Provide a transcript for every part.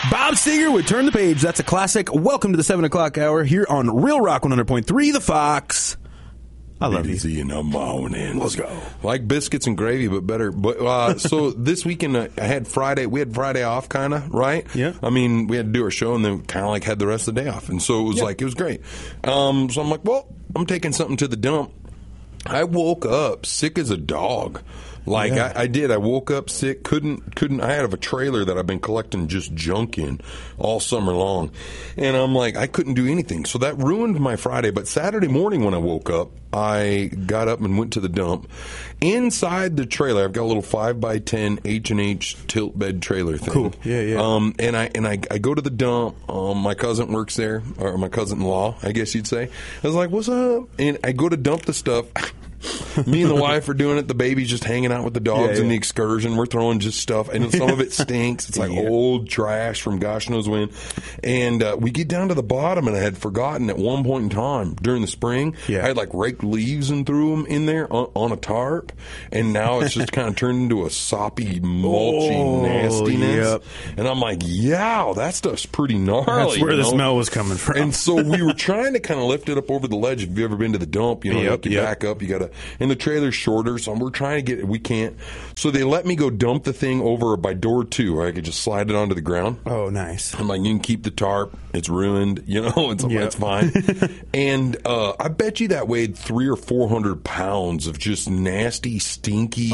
Bob Seger would Turn the Page. That's a classic. Welcome to the 7 o'clock hour here on Real Rock 100.3 The Fox. I love you. Easy in the morning. Let's go. Like biscuits and gravy, but better. But so this weekend I had Friday. We had Friday off, kind of, right? Yeah. I mean, we had to do our show, and then kind of like had the rest of the day off, and so it was it was great. So I'm like, well, I'm taking something to the dump. I woke up sick as a dog. Like I did. I woke up sick. Couldn't. I had a trailer that I've been collecting just junk in all summer long, and I'm like, I couldn't do anything. So that ruined my Friday. But Saturday morning when I woke up, I got up and went to the dump. Inside the trailer, I've got a little 5x10 H&H tilt bed trailer thing. Cool. Yeah. And I go to the dump. My cousin works there, or my cousin-in-law, I guess you'd say. I was like, what's up? And I go to dump the stuff. Me and the wife are doing it. The baby's just hanging out with the dogs in the excursion. We're throwing just stuff, and some of it stinks. It's like old trash from gosh knows when. And we get down to the bottom, and I had forgotten at one point in time during the spring, I had like raked leaves and threw them in there on a tarp, and now it's just kind of turned into a soppy, mulchy nastiness. Yep. And I'm like, that stuff's pretty gnarly. That's where the smell was coming from. And so we were trying to kind of lift it up over the ledge. If you've ever been to the dump, you have to back up. You got to. And the trailer's shorter, so we're trying to get it. We can't. So they let me go dump the thing over by door 2, where I could just slide it onto the ground. Oh, nice. I'm like, you can keep the tarp. It's ruined, it's fine. And I bet you that weighed 300 or 400 pounds of just nasty, stinky,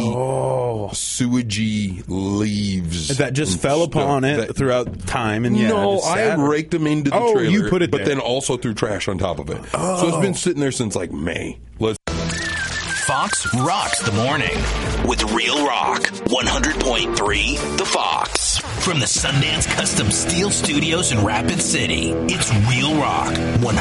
sewagey leaves. That just fell upon it throughout time. And I had raked them into the trailer. You put it but then also threw trash on top of it. So it's been sitting there since like May. Fox rocks the morning with Real Rock 100.3 The Fox. From the Sundance Custom Steel Studios in Rapid City, it's Real Rock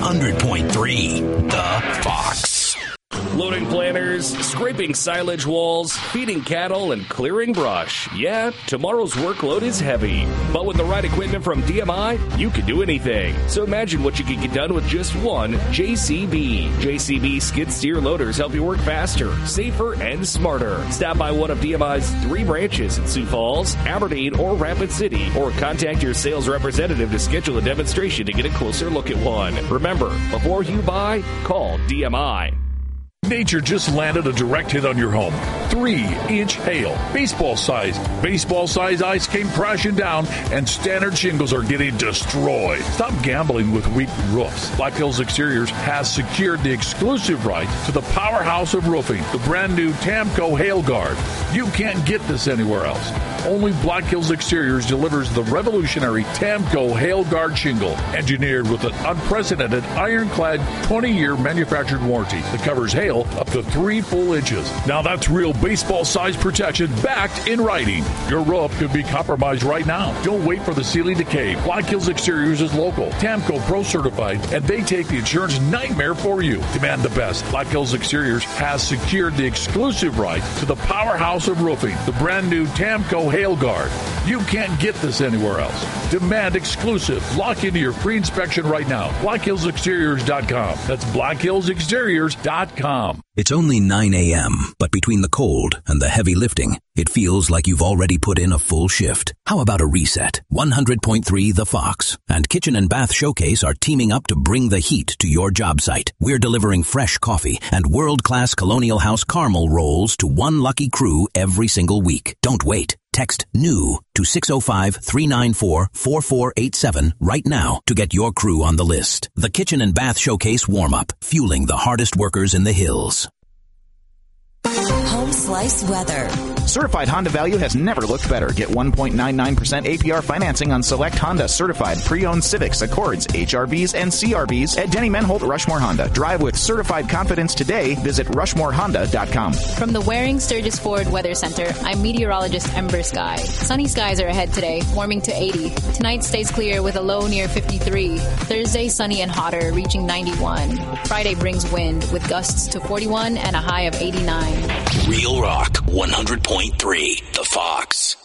100.3 The Fox. Loading planters, scraping silage walls, feeding cattle, and clearing brush. Yeah, tomorrow's workload is heavy. But with the right equipment from DMI, you can do anything. So imagine what you can get done with just one JCB. JCB skid steer loaders help you work faster, safer, and smarter. Stop by one of DMI's 3 branches in Sioux Falls, Aberdeen, or Rapid City, or contact your sales representative to schedule a demonstration to get a closer look at one. Remember, before you buy, call DMI. Nature just landed a direct hit on your home. 3-inch hail, baseball size. Baseball size ice came crashing down, and standard shingles are getting destroyed. Stop gambling with weak roofs. Black Hills Exteriors has secured the exclusive right to the powerhouse of roofing, the brand new Tamco Hail Guard. You can't get this anywhere else. Only Black Hills Exteriors delivers the revolutionary Tamco Hail Guard shingle, engineered with an unprecedented ironclad 20-year manufactured warranty that covers hail up to 3 full inches. Now that's real baseball size protection backed in writing. Your roof could be compromised right now. Don't wait for the ceiling to cave. Black Hills Exteriors is local, Tamco Pro certified, and they take the insurance nightmare for you. Demand the best. Black Hills Exteriors has secured the exclusive right to the powerhouse of roofing, the brand new Tamco Hail Guard. You can't get this anywhere else. Demand exclusive. Lock into your free inspection right now. BlackHillsExteriors.com. That's BlackHillsExteriors.com. It's only 9 a.m., but between the cold and the heavy lifting, it feels like you've already put in a full shift. How about a reset? 100.3 The Fox and Kitchen and Bath Showcase are teaming up to bring the heat to your job site. We're delivering fresh coffee and world-class Colonial House caramel rolls to one lucky crew every single week. Don't wait. Text NEW to 605-394-4487 right now to get your crew on the list. The Kitchen and Bath Showcase warm-up, fueling the hardest workers in the hills. Home Slice Weather. Certified Honda value has never looked better. Get 1.99% APR financing on select Honda certified pre-owned Civics, Accords, HRVs, and CRVs at Denny Menholt Rushmore Honda. Drive with certified confidence today. Visit RushmoreHonda.com. From the Waring Sturgis Ford Weather Center, I'm meteorologist Ember Sky. Sunny skies are ahead today, warming to 80. Tonight stays clear with a low near 53. Thursday, sunny and hotter, reaching 91. Friday brings wind with gusts to 41 and a high of 89. Real Rock 100.3 The Fox.